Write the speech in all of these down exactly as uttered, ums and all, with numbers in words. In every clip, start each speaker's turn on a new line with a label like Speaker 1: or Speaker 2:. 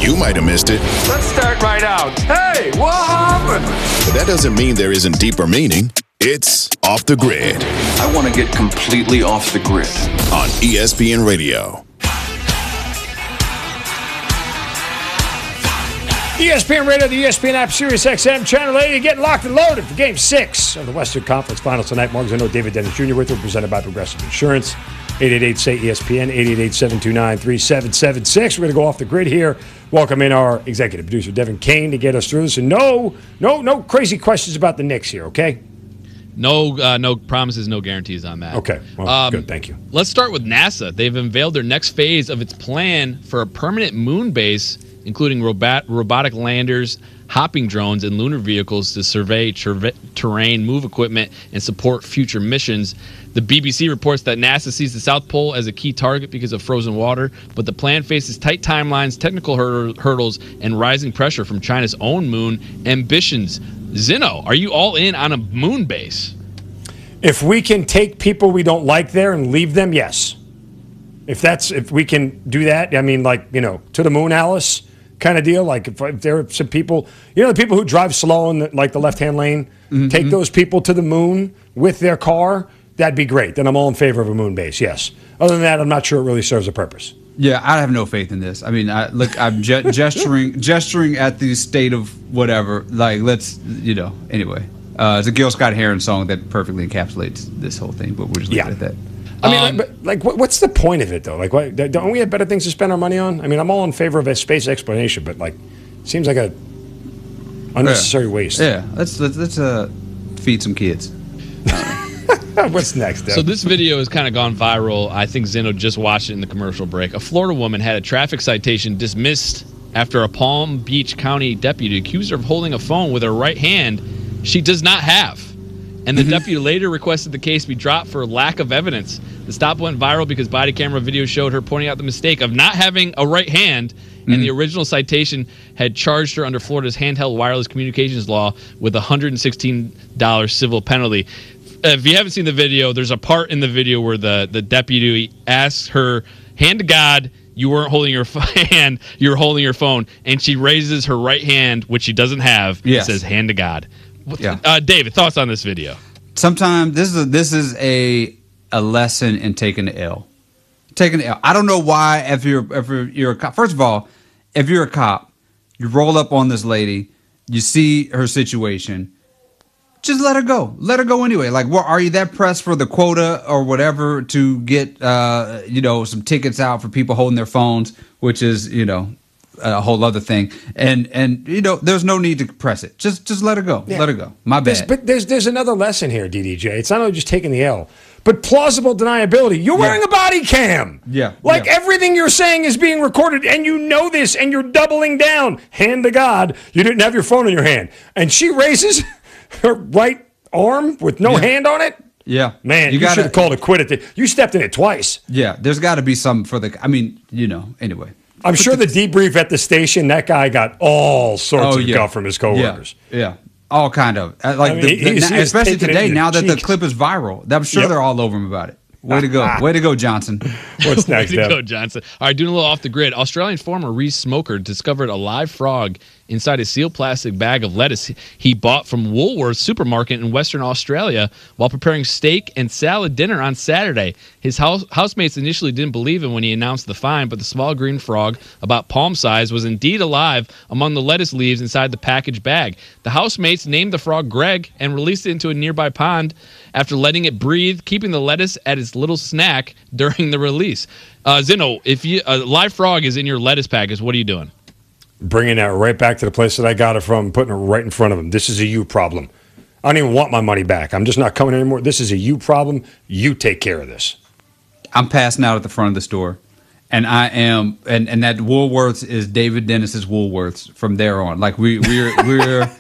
Speaker 1: You might have missed it.
Speaker 2: Let's start right out. Hey, what happened?
Speaker 1: But that doesn't mean there isn't deeper meaning. It's Off the Grid.
Speaker 3: I want to get completely off the grid.
Speaker 1: On E S P N Radio.
Speaker 4: E S P N Radio, the E S P N app, Sirius X M, Channel eighty, getting locked and loaded for Game six of the Western Conference Finals tonight. Mark Zinno, David Dennis Junior with you, presented by Progressive Insurance. eight eight eight, S A Y, E S P N, eight eight eight, seven two nine, three seven seven six. We're going to go off the grid here. Welcome in our executive producer, Devin Kane, to get us through this. And no, no, no crazy questions about the Knicks here, okay?
Speaker 5: No, uh, no promises, no guarantees on that.
Speaker 4: Okay, well, um, good, thank you.
Speaker 5: Let's start with NASA. They've unveiled their next phase of its plan for a permanent moon base, including robot, robotic landers, hopping drones, and lunar vehicles to survey ter- terrain, move equipment, and support future missions. The B B C reports that NASA sees the South Pole as a key target because of frozen water, but the plan faces tight timelines, technical hur- hurdles, and rising pressure from China's own moon ambitions. Zinno, are you all in on a moon base?
Speaker 4: If we can take people we don't like there and leave them, yes. If that's if we can do that, I mean, like, you know, to the moon, Alice kind of deal. Like if, if there are some people, you know, the people who drive slow in the, like the left-hand lane, mm-hmm. take those people to the moon with their car, that'd be great. Then I'm all in favor of a moon base, yes. Other than that, I'm not sure it really serves a purpose.
Speaker 6: Yeah, I have no faith in this. I mean, I, look, I'm ge- gesturing gesturing at the state of whatever. Like, let's, you know, anyway. Uh, it's a Gil Scott-Heron song that perfectly encapsulates this whole thing, but we'll just leave
Speaker 4: yeah.
Speaker 6: it at that.
Speaker 4: I mean,
Speaker 5: Um,
Speaker 4: like, but, like, what's the point of it, though? Like, what, don't we have better things to spend our money on? I mean, I'm all in favor of a space exploration, but, like, it seems like a unnecessary
Speaker 6: yeah.
Speaker 4: waste.
Speaker 6: Yeah, let's, let's, let's uh, feed some kids.
Speaker 4: What's next, Deb?
Speaker 5: So this video has kind of gone viral. I think Zinno just watched it in the commercial break. A Florida woman had a traffic citation dismissed after a Palm Beach County deputy accused her of holding a phone with her right hand she does not have. And the deputy later requested the case be dropped for lack of evidence. The stop went viral because body camera video showed her pointing out the mistake of not having a right hand, and mm-hmm. the original citation had charged her under Florida's handheld wireless communications law with a one hundred sixteen dollars civil penalty. If you haven't seen the video, there's a part in the video where the, the deputy asks her, hand to God, you weren't holding your hand, you were holding your phone, and she raises her right hand, which she doesn't have, yes. and says, hand to God. Yeah. Uh, David, thoughts on this video?
Speaker 6: Sometimes this is a, this is a a lesson in taking the L. Taking the L. I don't know why. If you're if you're, you're a cop, first of all, if you're a cop, you roll up on this lady, you see her situation, just let her go. Let her go anyway. Like, what, are you that pressed for the quota or whatever to get uh, you know some tickets out for people holding their phones, which is you know. a whole other thing, and and you know there's no need to press it. Just just let her go. Yeah. Let her go. My bad.
Speaker 4: There's, but there's there's another lesson here, D D J. It's not only just taking the L, but plausible deniability. You're wearing yeah. a body cam.
Speaker 6: Yeah.
Speaker 4: Like
Speaker 6: yeah.
Speaker 4: everything you're saying is being recorded, and you know this, and you're doubling down. Hand to God, you didn't have your phone in your hand, and she raises her right arm with no
Speaker 6: yeah.
Speaker 4: hand on it.
Speaker 6: Yeah,
Speaker 4: man, you, you should have called it quit. It. You stepped in it twice.
Speaker 6: Yeah, there's got to be some for the. I mean, you know. Anyway.
Speaker 4: I'm sure the debrief at the station, that guy got all sorts
Speaker 6: oh,
Speaker 4: of
Speaker 6: yeah.
Speaker 4: guff from his coworkers.
Speaker 6: Yeah, yeah. all kind of. Like, I mean, the, the,
Speaker 4: he's, he's
Speaker 6: especially today, now that
Speaker 4: cheeks.
Speaker 6: the clip is viral. I'm sure
Speaker 4: Yep.
Speaker 6: they're all over him about it. Way to go. Way to go, Johnson.
Speaker 4: What's next,
Speaker 5: Way to
Speaker 4: Deb?
Speaker 5: go, Johnson. All right, doing a little off the grid. Australian farmer Reese Smoker discovered a live frog inside a sealed plastic bag of lettuce he bought from Woolworths supermarket in Western Australia while preparing steak and salad dinner on Saturday. His house, housemates initially didn't believe him when he announced the find, but the small green frog, about palm size, was indeed alive among the lettuce leaves inside the packaged bag. The housemates named the frog Greg and released it into a nearby pond after letting it breathe, keeping the lettuce at its little snack during the release. Uh, Zinno, if you, a live frog is in your lettuce package, what are you doing?
Speaker 4: Bringing that right back to the place that I got it from, putting it right in front of him. This is a you problem. I don't even want my money back. I'm just not coming anymore. This is a you problem. You take care of this.
Speaker 6: I'm passing out at the front of the store, and I am, and, and that Woolworths is David Dennis's Woolworths from there on. Like we we're we're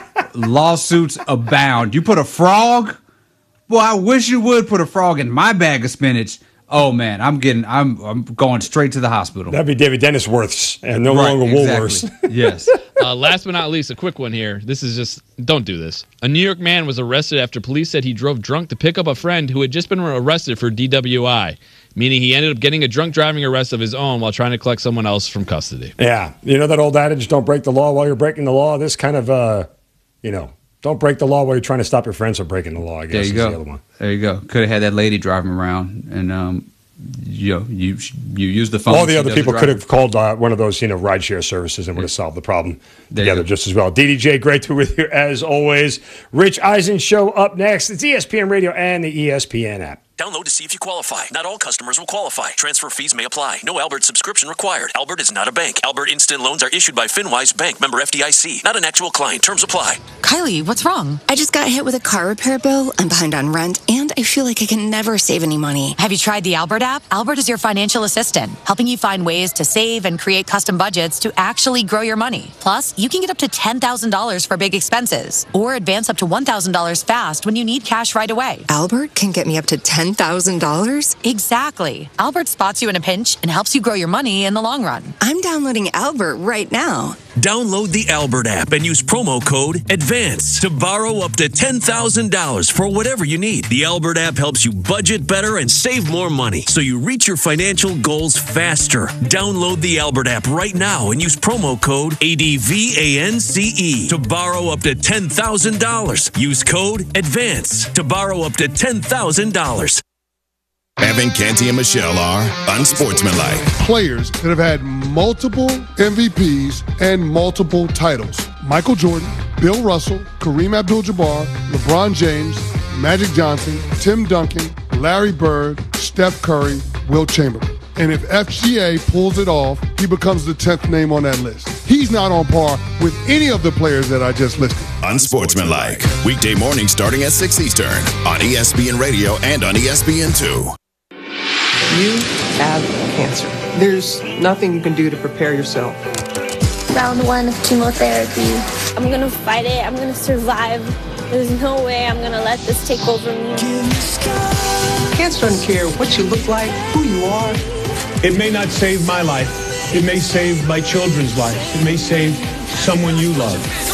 Speaker 6: lawsuits abound. You put a frog, boy, I wish you would put a frog in my bag of spinach. oh man, I'm getting, I'm, I'm going straight to the hospital.
Speaker 4: That'd be David Dennis Worth's and no
Speaker 6: Right,
Speaker 4: longer
Speaker 6: exactly.
Speaker 4: Woolworths.
Speaker 6: Yes.
Speaker 5: Uh, last but not least, a quick one here. This is just, don't do this. A New York man was arrested after police said he drove drunk to pick up a friend who had just been arrested for D W I, meaning he ended up getting a drunk driving arrest of his own while trying to collect someone else from custody.
Speaker 4: Yeah. You know that old adage, don't break the law while you're breaking the law? This kind of, uh, you know, don't break the law while you're trying to stop your friends from breaking the law, I guess.
Speaker 6: There you
Speaker 4: is
Speaker 6: go.
Speaker 4: The other one.
Speaker 6: There you go. Could have had that lady driving around, and um, you know, you you use the phone.
Speaker 4: All the
Speaker 6: she
Speaker 4: other
Speaker 6: does
Speaker 4: people
Speaker 6: the
Speaker 4: could
Speaker 6: driving.
Speaker 4: have called uh, one of those, you know, rideshare services and would have solved the problem
Speaker 6: There you
Speaker 4: together
Speaker 6: go.
Speaker 4: just as well. D D J, great to be with you as always. Rich Eisen Show up next. It's E S P N Radio and the E S P N app.
Speaker 7: Download to see if you qualify. Not all customers will qualify. Transfer fees may apply. No Albert subscription required. Albert is not a bank. Albert Instant Loans are issued by FinWise Bank, member F D I C. Not an actual client. Terms apply.
Speaker 8: Kylie, what's wrong?
Speaker 9: I just got hit with a car repair bill. I'm behind on rent, and I feel like I can never save any money.
Speaker 8: Have you tried the Albert app? Albert is your financial assistant, helping you find ways to save and create custom budgets to actually grow your money. Plus, you can get up to ten thousand dollars for big expenses, or advance up to one thousand dollars fast when you need cash right away.
Speaker 9: Albert can get me up to ten thousand dollars?
Speaker 8: Exactly. Albert spots you in a pinch and helps you grow your money in the long run.
Speaker 9: I'm downloading Albert right now.
Speaker 7: Download the Albert app and use promo code ADVANCE to borrow up to ten thousand dollars for whatever you need. The Albert app helps you budget better and save more money so you reach your financial goals faster. Download the Albert app right now and use promo code ADVANCE to borrow up to ten thousand dollars. Use code ADVANCE to borrow up to ten thousand dollars.
Speaker 1: Evan, Canty, and Michelle are unsportsmanlike.
Speaker 10: Players that have had multiple M V Ps and multiple titles. Michael Jordan, Bill Russell, Kareem Abdul-Jabbar, LeBron James, Magic Johnson, Tim Duncan, Larry Bird, Steph Curry, Wilt Chamberlain. And if F G A pulls it off, he becomes the tenth name on that list. He's not on par with any of the players that I just listed.
Speaker 1: Unsportsmanlike. Weekday mornings starting at six Eastern on E S P N Radio and on E S P N two.
Speaker 11: You have cancer. There's nothing you can do to prepare yourself.
Speaker 12: Round one of chemotherapy. I'm gonna fight it. I'm gonna survive. There's no way I'm gonna let this take over me.
Speaker 11: Cancer doesn't care what you look like, who you are.
Speaker 13: It may not save my life. It may save my children's lives. It may save someone you love.